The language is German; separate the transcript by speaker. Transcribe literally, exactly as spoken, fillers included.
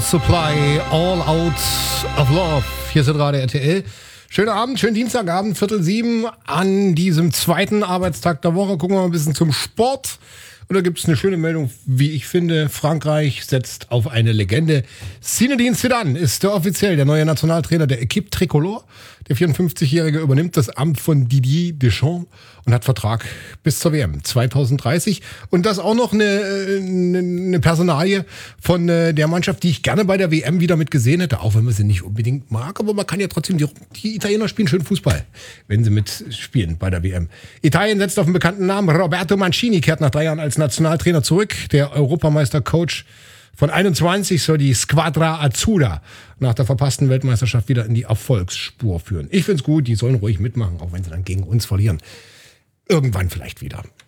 Speaker 1: Supply, All Out of Love. Hier ist gerade R T L. Schönen Abend, schönen Dienstagabend, Viertel sieben an diesem zweiten Arbeitstag der Woche. Gucken wir mal ein bisschen zum Sport. Und da gibt es eine schöne Meldung, wie ich finde. Frankreich setzt auf eine Legende. Zinedine Zidane ist der offiziell der neue Nationaltrainer der Equipe Tricolore. Der vierundfünfzigjährige übernimmt das Amt von Didier Deschamps und hat Vertrag bis zur W M zwanzig dreißig. Und das auch noch eine, eine, eine Personalie von der Mannschaft, die ich gerne bei der W M wieder mit gesehen hätte. Auch wenn man sie nicht unbedingt mag, aber man kann ja trotzdem, die, die Italiener spielen schön Fußball, wenn sie mitspielen bei der W M. Italien setzt auf einen bekannten Namen. Roberto Mancini kehrt nach drei Jahren als Nationaltrainer zurück. Der Europameister-Coach von einundzwanzig soll die Squadra Azzurra nach der verpassten Weltmeisterschaft wieder in die Erfolgsspur führen. Ich find's gut, die sollen ruhig mitmachen, auch wenn sie dann gegen uns verlieren. Irgendwann vielleicht wieder.